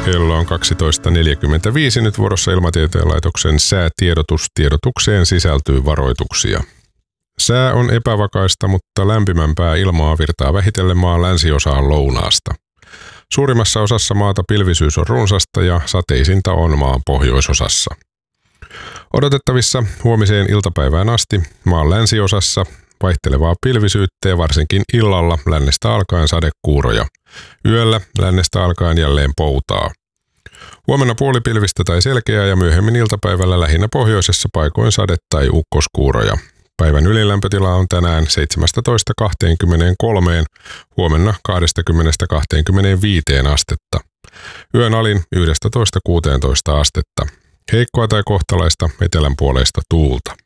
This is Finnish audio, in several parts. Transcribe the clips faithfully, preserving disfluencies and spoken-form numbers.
Kello on kaksitoista neljäkymmentäviisi, nyt vuorossa Ilmatieteen laitoksen säätiedotus. Tiedotukseen sisältyy varoituksia. Sää on epävakaista, mutta lämpimämpää ilmaa virtaa vähitellen maan länsiosaan lounaasta. Suurimmassa osassa maata pilvisyys on runsasta ja sateisinta on maan pohjoisosassa. Odotettavissa huomiseen iltapäivään asti maan länsiosassa vaihtelevaa pilvisyyttä ja varsinkin illalla lännestä alkaen sadekuuroja. Yöllä lännestä alkaen jälleen poutaa. Huomenna puolipilvistä tai selkeää ja myöhemmin iltapäivällä lähinnä pohjoisessa paikoin sade- tai ukkoskuuroja. Päivän ylilämpötila on tänään seitsemästätoista kaksikymmentäkolme, huomenna kaksikymmentä kaksikymmentäviisi astetta. Yön alin yksitoista kuusitoista astetta. Heikkoa tai kohtalaista etelänpuoleista tuulta.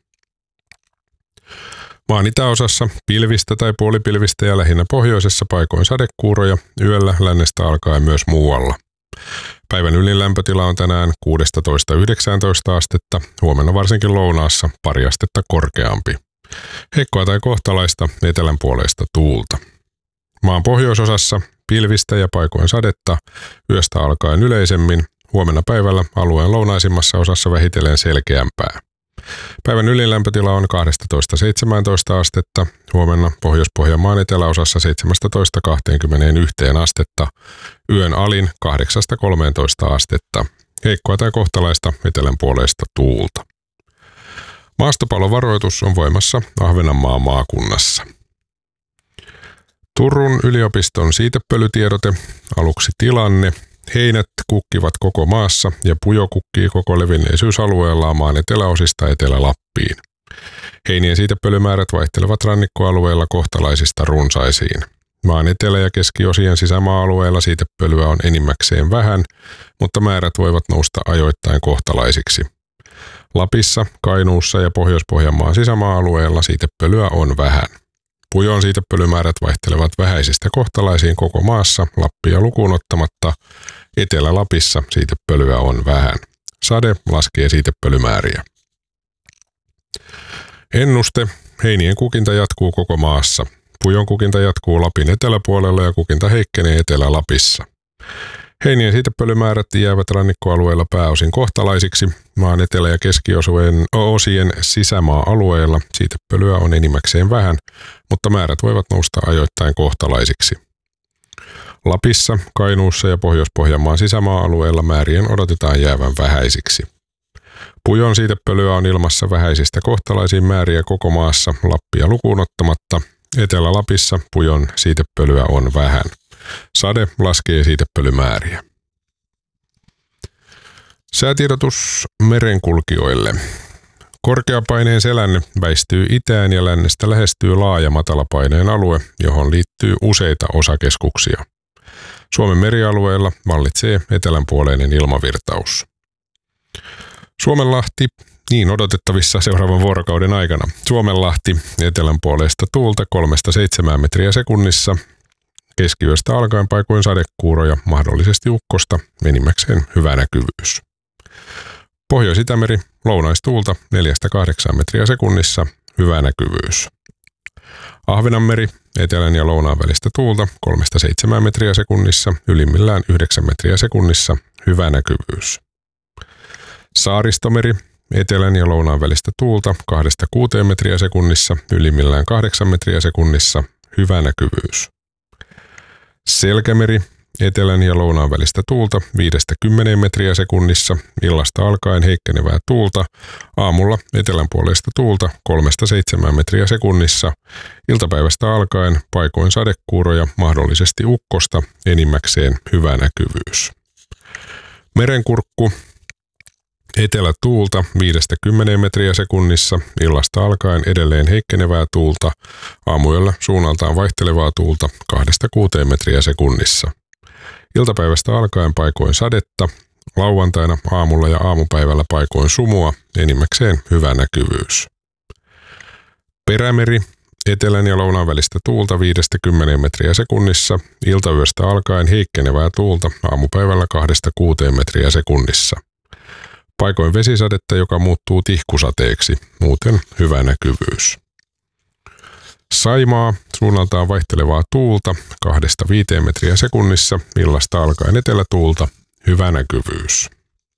Maan itäosassa pilvistä tai puolipilvistä ja lähinnä pohjoisessa paikoin sadekuuroja, yöllä lännestä alkaen myös muualla. Päivän ylin lämpötila on tänään kuusitoista yhdeksäntoista astetta, huomenna varsinkin lounaassa pari astetta korkeampi. Heikkoa tai kohtalaista etelänpuoleista tuulta. Maan pohjoisosassa pilvistä ja paikoin sadetta, yöstä alkaen yleisemmin, huomenna päivällä alueen lounaisimmassa osassa vähitellen selkeämpää. Päivän ylin lämpötila on kaksitoista seitsemäntoista astetta, huomenna Pohjois-Pohjanmaan eteläosassa seitsemästätoista kaksikymmentäyksi astetta, yön alin kahdeksasta kolmeentoista astetta, heikkoa tai kohtalaista etelänpuoleista tuulta. Maastopallovaroitus on voimassa Ahvenanmaan maakunnassa. Turun yliopiston siitepölytiedote, aluksi tilanne. Heinät kukkivat koko maassa ja pujo kukkii koko levinneisyysalueellaan maan eteläosista Etelä-Lappiin. Heinien siitepölymäärät vaihtelevat rannikkoalueella kohtalaisista runsaisiin. Maan etelä- ja keskiosien sisämaa-alueella siitepölyä on enimmäkseen vähän, mutta määrät voivat nousta ajoittain kohtalaisiksi. Lapissa, Kainuussa ja Pohjois-Pohjanmaan sisämaa-alueella siitepölyä on vähän. Pujon siitepölymäärät vaihtelevat vähäisistä kohtalaisiin koko maassa, Lappia lukuun ottamatta. Etelä-Lapissa siitepölyä on vähän. Sade laskee siitepölymääriä. Ennuste. Heinien kukinta jatkuu koko maassa. Pujon kukinta jatkuu Lapin eteläpuolella ja kukinta heikkenee Etelä-Lapissa. Heinien siitepölymäärät jäävät rannikkoalueella pääosin kohtalaisiksi. Maan etelä- ja keskiosien osien sisämaa-alueella siitepölyä on enimmäkseen vähän, mutta määrät voivat nousta ajoittain kohtalaisiksi. Lapissa, Kainuussa ja Pohjois-Pohjanmaan sisämaa-alueella määrien odotetaan jäävän vähäisiksi. Pujon siitepölyä on ilmassa vähäisistä kohtalaisiin määriä koko maassa, Lappia lukuun ottamatta. Etelä-Lapissa pujon siitepölyä on vähän. Sade laskee siitepölymääriä. Säätiedotus merenkulkijoille. Korkeapaineen selänne väistyy itään ja lännestä lähestyy laaja matalapaineen alue, johon liittyy useita osakeskuksia. Suomen merialueella vallitsee etelänpuoleinen ilmavirtaus. Suomenlahti, niin odotettavissa seuraavan vuorokauden aikana. Suomenlahti, etelänpuoleista tuulta kolmesta seitsemään metriä sekunnissa. Keskiyöstä alkaen paikoin sadekuuroja, mahdollisesti ukkosta, enimmäkseen hyvä näkyvyys. Pohjois-Itämeri, lounaistuulta neljästä kahdeksaan metriä sekunnissa, hyvä näkyvyys. Ahvenanmeri, etelän ja lounaan välistä tuulta kolmesta seitsemään metriä sekunnissa, ylimmillään yhdeksän metriä sekunnissa, hyvä näkyvyys. Saaristomeri, etelän ja lounaan välistä tuulta kahdesta kuuteen metriä sekunnissa, ylimmillään kahdeksan metriä sekunnissa, hyvä näkyvyys. Selkämeri, etelän ja lounaan välistä tuulta viidestä kymmeneen metriä sekunnissa, illasta alkaen heikkenevää tuulta, aamulla etelänpuoleista tuulta kolmesta seitsemään metriä sekunnissa, iltapäivästä alkaen paikoin sadekuuroja, mahdollisesti ukkosta, enimmäkseen hyvä näkyvyys. Merenkurkku, etelätuulta viidestä kymmeneen metriä sekunnissa, illasta alkaen edelleen heikkenevää tuulta, aamuyöllä suunnaltaan vaihtelevaa tuulta kahdesta kuuteen metriä sekunnissa. Iltapäivästä alkaen paikoin sadetta, lauantaina aamulla ja aamupäivällä paikoin sumua, enimmäkseen hyvä näkyvyys. Perämeri, etelän ja lounaan välistä tuulta viidestä kymmeneen metriä sekunnissa, iltayöstä alkaen heikkenevää tuulta, aamupäivällä kahdesta kuuteen metriä sekunnissa. Paikoin vesisadetta, joka muuttuu tihkusateeksi, muuten hyvä näkyvyys. Saimaa, suunnaltaan vaihtelevaa tuulta kahdesta viiteen metriä sekunnissa, illasta alkaen etelätuulta, hyvä näkyvyys.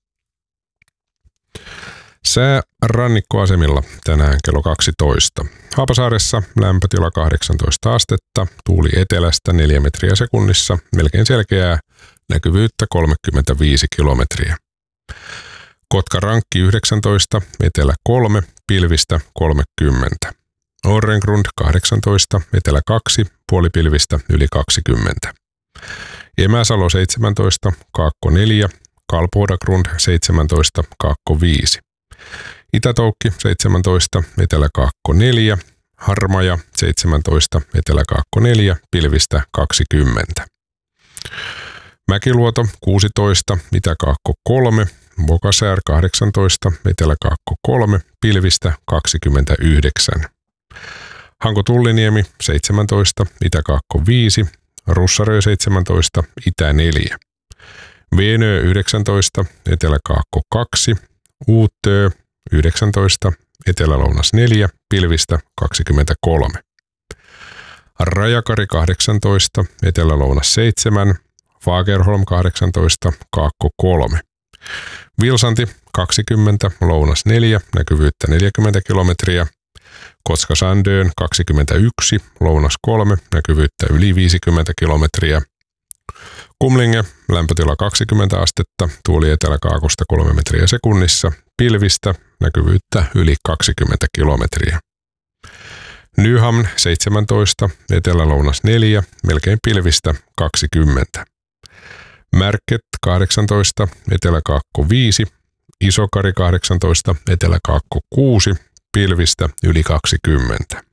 Sää rannikkoasemilla tänään kello kaksitoista. Haapasaaressa lämpötila kahdeksantoista astetta, tuuli etelästä neljä metriä sekunnissa, melkein selkeää, näkyvyyttä kolmekymmentäviisi kilometriä. Kotka-Rankki yhdeksäntoista, etelä kolme, pilvistä kolmekymmentä. Orrengrund kahdeksantoista, etelä kaksi, puolipilvistä yli kaksikymmentä. Emäsalo seitsemäntoista, kaakko neljä, Kalpodagrund seitsemäntoista, kaakko viisi. Itätoukki seitsemäntoista, etelä kaakko neljä, Harmaja seitsemäntoista, etelä kaakko neljä, pilvistä kaksikymmentä. Mäkiluoto kuusitoista, itäkaakko kolme, Bokasaar kahdeksantoista, etelä kaakko kolme, pilvistä kaksikymmentäyhdeksän. Hanko-Tulliniemi seitsemäntoista, itäkaakko viisi, Russarö seitsemäntoista, itä neljä. Veenö yhdeksäntoista, eteläkaakko kaksi, Uuttöö yhdeksäntoista, etelä-lounas neljä, pilvistä kaksikymmentäkolme. Rajakari kahdeksantoista, etelä-lounas seitsemän, Fagerholm kahdeksantoista, kaakko kolme. Vilsanti kaksikymmentä, lounas neljä, näkyvyyttä neljäkymmentä kilometriä. Kotka-Sandön kaksikymmentäyksi, lounas kolme, näkyvyyttä yli viisikymmentä kilometriä. Kumlinge, lämpötila kaksikymmentä astetta, tuuli eteläkaakosta kolme metriä sekunnissa, pilvistä, näkyvyyttä yli kaksikymmentä kilometriä. Nyhamn seitsemäntoista, etelä-lounas neljä, melkein pilvistä kaksikymmentä. Märket kahdeksantoista, eteläkaakko viisi, Isokari kahdeksantoista, eteläkaakko kuusi, pilvistä yli kaksikymmentä.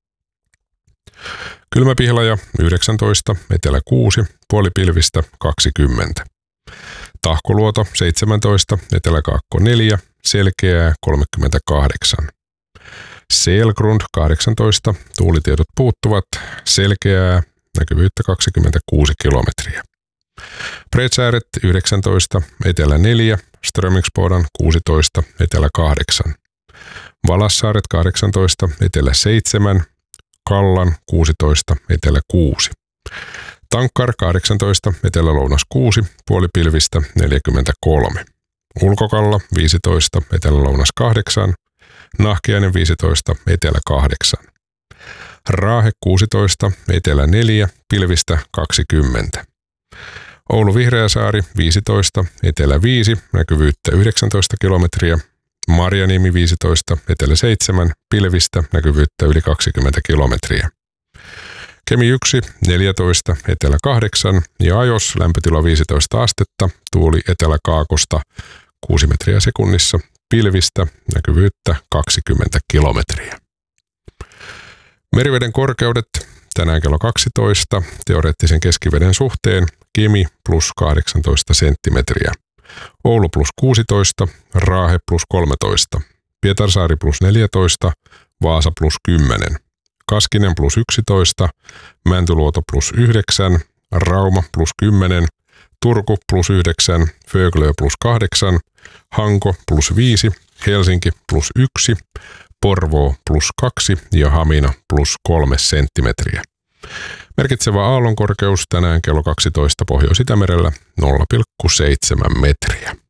Kylmäpihlaja yhdeksäntoista, etelä kuusi, puolipilvistä kaksikymmentä. Tahkoluoto seitsemäntoista, eteläkaakko neljä, selkeää kolmekymmentäkahdeksan. Selgrund kahdeksantoista, tuulitiedot puuttuvat, selkeää, näkyvyyttä kaksikymmentäkuusi kilometriä. Bredsääret yhdeksäntoista, etelä neljä, Strömingsbodan kuusitoista, etelä kahdeksan. Valassaaret kahdeksantoista, etelä seitsemän, Kallan kuusitoista, etelä kuusi. Tankkar kahdeksantoista, etelä-lounas kuusi, puolipilvistä neljäkymmentäkolme. Ulkokalla viisitoista, etelä-lounas kahdeksan, Nahkiainen viisitoista, etelä kahdeksan. Raahe kuusitoista, etelä neljä, pilvistä kaksikymmentä. Oulu Vihreäsaari viisitoista, etelä viisi, näkyvyyttä yhdeksäntoista kilometriä. Marjaniemi viisitoista, etelä seitsemän, pilvistä, näkyvyyttä yli kaksikymmentä kilometriä. Kemi yksi, neljätoista, etelä kahdeksan ja Ajos, lämpötila viisitoista astetta, tuuli eteläkaakosta kuusi metriä sekunnissa, pilvistä, näkyvyyttä kaksikymmentä kilometriä. Meriveden korkeudet tänään kello kaksitoista, teoreettisen keskiveden suhteen Kemi plus kahdeksantoista senttimetriä. Oulu plus kuusitoista, Raahe plus kolmetoista, Pietarsaari plus neljätoista, Vaasa plus kymmenen, Kaskinen plus yksitoista, Mäntyluoto plus yhdeksän, Rauma plus kymmenen, Turku plus yhdeksän, Föglö plus kahdeksan, Hanko plus viisi, Helsinki plus yksi, Porvoo plus kaksi ja Hamina plus kolme senttimetriä. Merkitsevä aallonkorkeus tänään kello kaksitoista Pohjois-Itämerellä nolla pilkku seitsemän metriä.